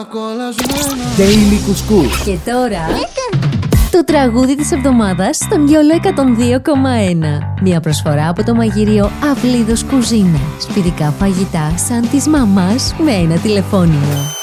Daily Couscous. Και τώρα το τραγούδι της εβδομάδας στον Γιόλο 102,1. Μια προσφορά από το μαγειρίο Αυλίδος Κουζίνα. Σπιτικά φαγητά σαν της μαμάς με ένα τηλεφώνημα.